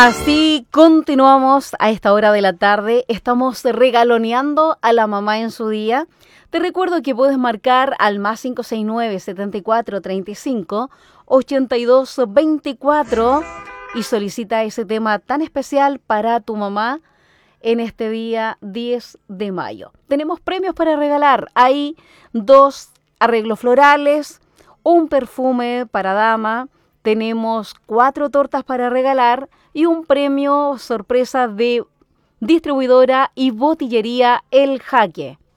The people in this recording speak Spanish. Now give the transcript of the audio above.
Así continuamos a esta hora de la tarde. Estamos regaloneando a la mamá en su día. Te recuerdo que puedes marcar al más 569 74 35 82 24 y solicita ese tema tan especial para tu mamá en este día 10 de mayo. Tenemos premios para regalar. Hay 2 arreglos florales, un perfume para dama, tenemos 4 tortas para regalar y un premio sorpresa de distribuidora y botillería El Jaque.